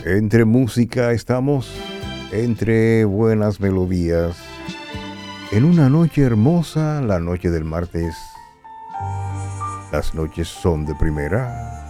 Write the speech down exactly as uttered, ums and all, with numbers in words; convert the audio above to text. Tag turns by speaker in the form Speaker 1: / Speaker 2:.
Speaker 1: Entre música estamos, entre buenas melodías. En una noche hermosa, la noche del martes. Las noches son de primera.